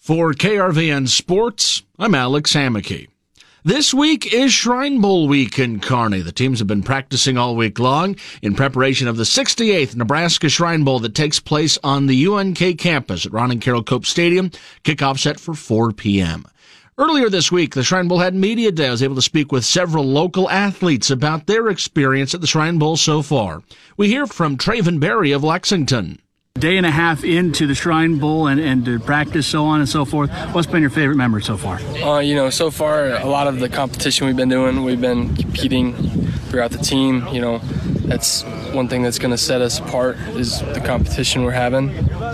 For KRVN Sports, I'm Alex Hammaky. This week is Shrine Bowl week in Kearney. The teams have been practicing all week long in preparation of the 68th Nebraska Shrine Bowl that takes place on the UNK campus at Ron and Carol Cope Stadium. Kickoff set for 4 p.m. Earlier this week, the Shrine Bowl had Media Day. I was able to speak with several local athletes about their experience at the Shrine Bowl so far. We hear from Traven Berry of Lexington. Day and a half into the Shrine Bowl and to practice, so on and so forth. What's been your favorite memory so far? So far, a lot of the competition we've been doing, we've been competing throughout the team. That's one thing that's going to set us apart is the competition we're having.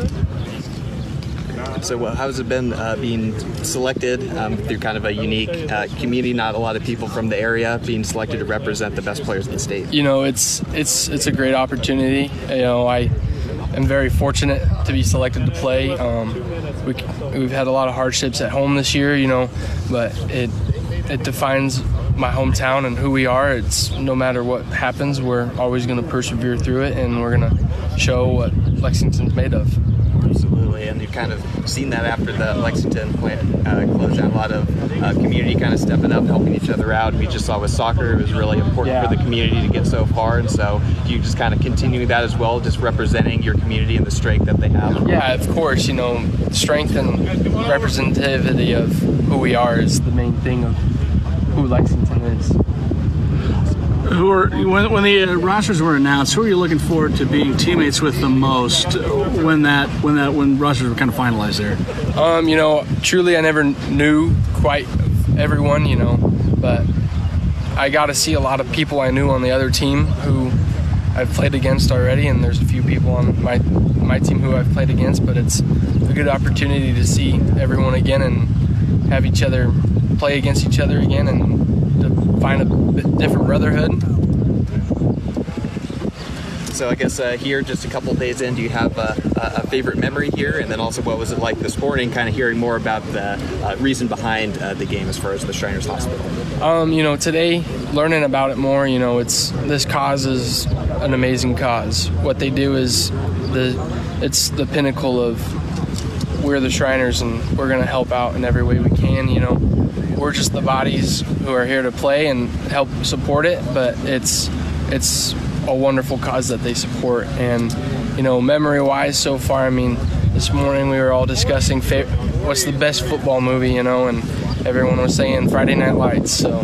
So how has it been being selected through kind of a unique community, not a lot of people from the area, being selected to represent the best players in the state? It's a great opportunity. I'm very fortunate to be selected to play. We've had a lot of hardships at home this year, but it defines my hometown and who we are. It's no matter what happens, we're always going to persevere through it, and we're going to show what Lexington's made of. Absolutely, and you've kind of seen that after the Lexington plant closed down. A lot of community kind of stepping up, helping each other out. We just saw with soccer, it was really important for the community to get so far, and so you just kind of continue that as well, just representing your community and the strength that they have. Yeah, of course, strength and representativity of who we are is the main thing of who Lexington is. When the rosters were announced, who are you looking forward to being teammates with the most when rosters were kind of finalized there? Truly I never knew quite everyone, but I got to see a lot of people I knew on the other team who I've played against already, and there's a few people on my team who I've played against, but it's a good opportunity to see everyone again and have each other play against each other again and to find a bit different brotherhood. So I guess here, just a couple of days in, do you have a favorite memory here? And then also, what was it like this morning, kind of hearing more about the reason behind the game as far as the Shriners Hospital? Today, learning about it more, this cause is an amazing cause. What they do is it's the pinnacle of we're the Shriners, and we're going to help out in every way we can. We're just the bodies who are here to play and help support it, but it's a wonderful cause that they support. And memory-wise so far, this morning we were all discussing what's the best football movie, and everyone was saying Friday Night Lights. So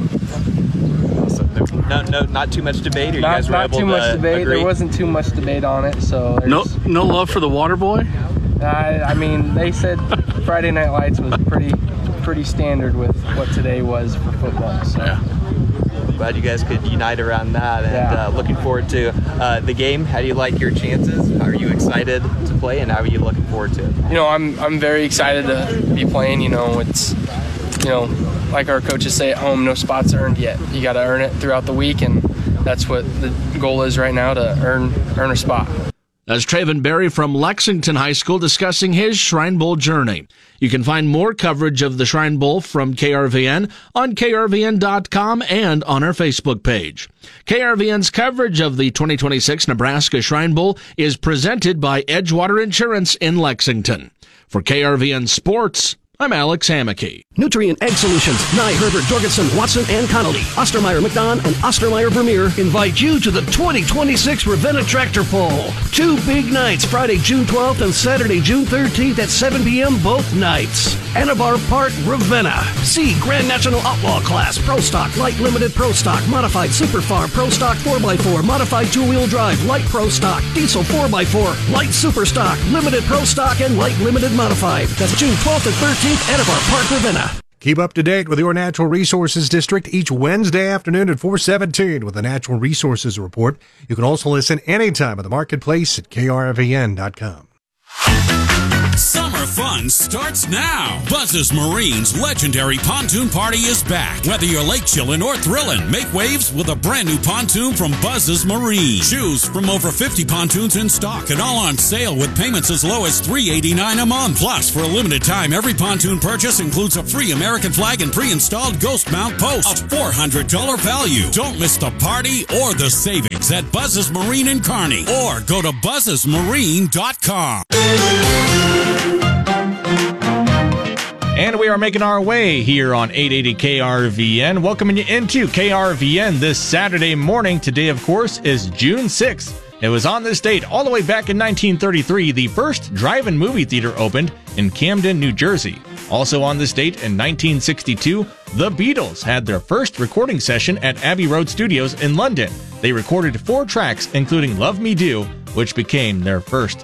not too much debate. Or you guys were able too much to debate. agree? There wasn't too much debate on it. So no love for the Water Boy. They said Friday Night Lights was pretty standard with what today was for football. So. Yeah. Glad you guys could unite around that, and looking forward to the game. How do you like your chances? How are you excited to play, and how are you looking forward to it? I'm very excited to be playing. It's like our coaches say at home, no spots earned yet. You got to earn it throughout the week, and that's what the goal is right now, to earn a spot. That's Traven Berry from Lexington High School discussing his Shrine Bowl journey. You can find more coverage of the Shrine Bowl from KRVN on KRVN.com and on our Facebook page. KRVN's coverage of the 2026 Nebraska Shrine Bowl is presented by Edgewater Insurance in Lexington. For KRVN Sports, I'm Alex Hammaky. Nutrient Egg Solutions, Nye, Herbert, Jorgensen, Watson, and Connolly, Ostermeyer, McDonald, and Ostermeyer Vermeer invite you to the 2026 Ravenna Tractor Pull. 2 big nights, Friday, June 12th and Saturday, June 13th at 7 p.m. both nights. Anabar Park, Ravenna. See Grand National Outlaw Class, Pro Stock, Light Limited Pro Stock, Modified Super Farm, Pro Stock 4x4, Modified 2-Wheel Drive, Light Pro Stock, Diesel 4x4, Light Super Stock, Limited Pro Stock, and Light Limited Modified. That's June 12th and 13th, Anabar Park, Ravenna. Keep up to date with your Natural Resources District each Wednesday afternoon at 4:17 with the Natural Resources Report. You can also listen anytime at the marketplace at krvn.com. Summer fun starts now. Buzz's Marine's legendary pontoon party is back. Whether you're lake chillin' or thrillin', make waves with a brand new pontoon from Buzz's Marine. Choose from over 50 pontoons in stock and all on sale with payments as low as $389 a month. Plus, for a limited time, every pontoon purchase includes a free American flag and pre-installed ghost mount post. A $400 value. Don't miss the party or the savings at Buzz's Marine in Kearney, or go to buzzesmarine.com. And we are making our way here on 880 KRVN, welcoming you into KRVN this Saturday morning. Today, of course, is June 6th. It was on this date, all the way back in 1933, the first drive-in movie theater opened in Camden, New Jersey. Also on this date in 1962, the Beatles had their first recording session at Abbey Road Studios in London. They recorded 4 tracks, including Love Me Do, which became their first